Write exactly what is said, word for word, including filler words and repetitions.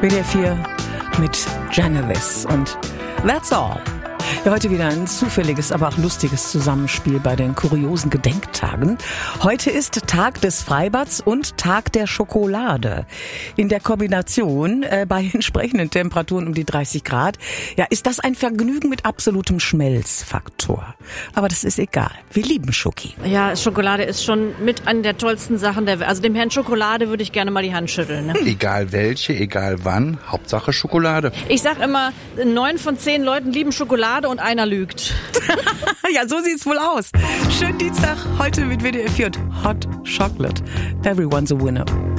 W D R vier mit Genesis und That's All. Ja, heute wieder ein zufälliges, aber auch lustiges Zusammenspiel bei den kuriosen Gedenktagen. Heute ist Tag des Freibads und Tag der Schokolade. In der Kombination äh, bei entsprechenden Temperaturen um die dreißig Grad, ja, ist das ein Vergnügen mit absolutem Schmelzfaktor. Aber das ist egal. Wir lieben Schoki. Ja, Schokolade ist schon mit einer der tollsten Sachen der Welt. Also dem Herrn Schokolade würde ich gerne mal die Hand schütteln. Ne? Egal welche, egal wann, Hauptsache Schokolade. Ich sag immer, neun von zehn Leuten lieben Schokolade und einer lügt. Ja, so sieht's wohl aus. Schönen Dienstag, heute mit W D R vier und Hot Chocolate. Everyone's a winner.